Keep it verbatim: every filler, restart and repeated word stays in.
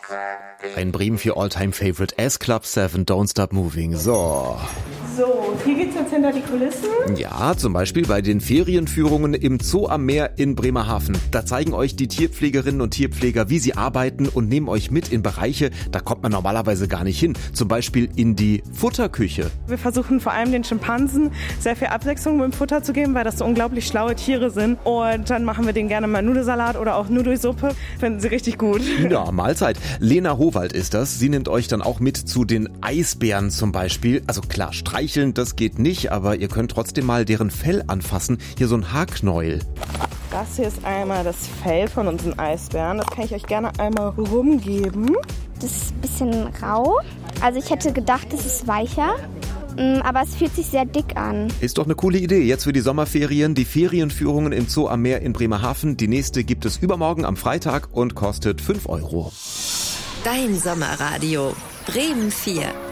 Ein Bremen für All-Time-Favorite S-Club sieben, Don't Stop Moving. So. So, hier geht's jetzt hinter die Kulissen. Ja, zum Beispiel bei den Ferienführungen im Zoo am Meer in Bremerhaven. Da zeigen euch die Tierpflegerinnen und Tierpfleger, wie sie arbeiten und nehmen euch mit in Bereiche, da kommt man normalerweise gar nicht hin. Zum Beispiel in die Futterküche. Wir versuchen vor allem den Schimpansen sehr viel Abwechslung beim Futter zu geben, weil das so unglaublich schlaue Tiere sind. Und dann machen wir denen gerne mal Nudelsalat oder auch Nudelsuppe. Finden sie richtig gut. Ja, Mahlzeit. Lena Howald ist das. Sie nimmt euch dann auch mit zu den Eisbären zum Beispiel. Also klar, streicheln, das geht nicht, aber ihr könnt trotzdem mal deren Fell anfassen. Hier so ein Haarknäuel. Das hier ist einmal das Fell von unseren Eisbären. Das kann ich euch gerne einmal rumgeben. Das ist ein bisschen rau. Also ich hätte gedacht, es ist weicher. Aber es fühlt sich sehr dick an. Ist doch eine coole Idee. Jetzt für die Sommerferien. Die Ferienführungen im Zoo am Meer in Bremerhaven. Die nächste gibt es übermorgen am Freitag und kostet fünf Euro. Dein Sommerradio. Bremen vier.